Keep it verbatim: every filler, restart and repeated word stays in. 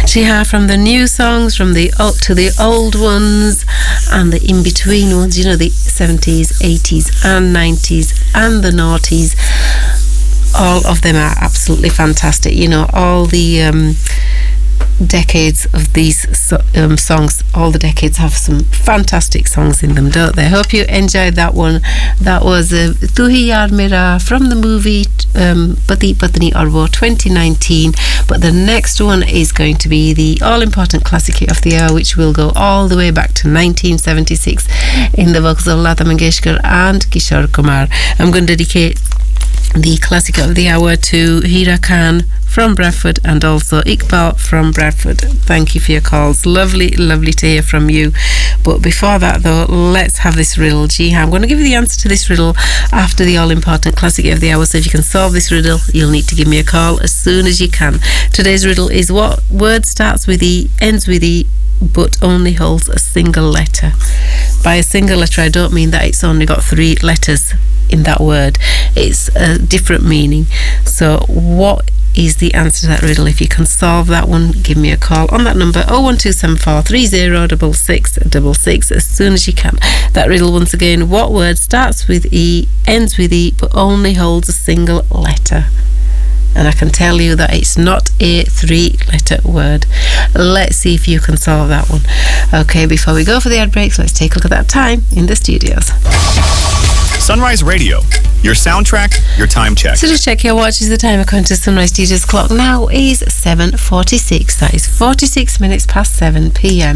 Yeah, from the new songs, from the old to the old ones, and the in-between ones, you know, the seventies, eighties and nineties and the noughties. All of them are absolutely fantastic. You know, all the um, decades of these so, um, songs, all the decades have some fantastic songs in them, don't they? Hope you enjoyed that one. That was uh, Tu Hi Yaar Mera from the movie um, Pati Patni Aur Woh twenty nineteen. But the next one is going to be the all-important classic of the hour, which will go all the way back to nineteen seventy-six in the vocals of Lata Mangeshkar and Kishore Kumar. I'm going to dedicate the classic of the hour to Hira Khan from Bradford and also Iqbal from Bradford. Thank you for your calls. Lovely, lovely to hear from you. But before that, though, let's have this riddle. Gee, I'm going to give you the answer to this riddle after the all-important classic of the hour. So if you can solve this riddle, you'll need to give me a call as soon as you can. Today's riddle is: what word starts with E, ends with E, but only holds a single letter? By a single letter, I don't mean that it's only got three letters in that word. It's a different meaning. So what is the answer to that riddle? If you can solve that one, give me a call on that number oh one two seven four three oh six six six six as soon as you can. That riddle once again: what word starts with E, ends with E, but only holds a single letter? And I can tell you that it's not a three-letter word. Let's see if you can solve that one. Okay, before we go for the ad breaks, let's take a look at that time in the studios. Sunrise Radio, your soundtrack, your time check. So just check your watch. Is the time according to Sunrise Studios clock now is seven forty-six. That is forty-six minutes past seven p.m.